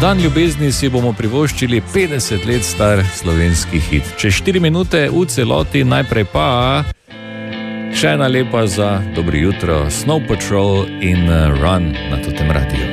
dan ljubezni si bomo privoščili 50 let star slovenski hit. Čez 4 minute v celoti, najprej pa še ena lepa za dobro jutro, Snow Patrol in Run na tem radiju.